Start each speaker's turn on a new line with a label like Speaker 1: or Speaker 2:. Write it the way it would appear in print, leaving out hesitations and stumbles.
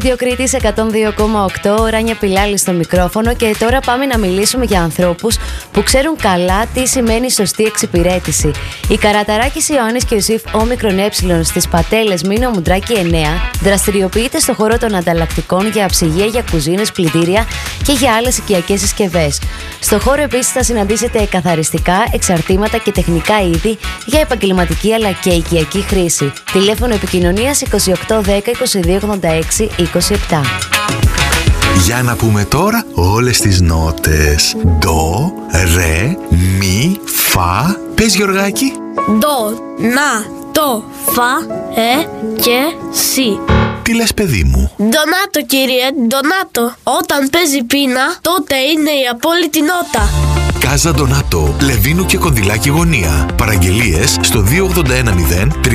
Speaker 1: Διοκρίτης 102,8, Ράνια Πιλάλη στο μικρόφωνο και τώρα πάμε να μιλήσουμε για ανθρώπους που ξέρουν καλά τι σημαίνει σωστή εξυπηρέτηση. Η Καραταράκης Ιωάννης και ο ΣΥΦ Όμικρον Ε στις Πατέλες Μήνο Μουντράκη 9 δραστηριοποιείται στο χώρο των ανταλλακτικών για αψυγεία, για κουζίνες, πλυντήρια και για άλλες οικιακές συσκευές. Στο χώρο επίσης θα συναντήσετε καθαριστικά, εξαρτήματα και τεχνικά είδη για επαγγελματική αλλά και οικιακή χρήση. Τηλέφωνο επικοινωνίας 2810 2286 27.
Speaker 2: Για να πούμε τώρα όλες τις νότες. Ντο, ρε, μι, φα. Πες, Γιωργάκη.
Speaker 3: Ντο, να, το, φα, και σι.
Speaker 2: Τι λες, παιδί μου?
Speaker 3: Ντονάτο, κύριε, ντονάτο. Όταν παίζει πείνα, τότε είναι η απόλυτη νότα.
Speaker 2: Κάζα Ντονάτο, Λεβίνου και Κονδυλάκη γωνία. Παραγγελίες στο 281 0